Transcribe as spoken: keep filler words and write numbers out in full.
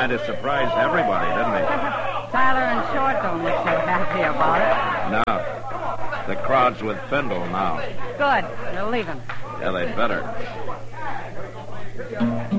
kind of surprised everybody, didn't he? Tyler and Short don't look so happy about it. No. The crowd's with Findle now. Good. They're leaving. Yeah, they better.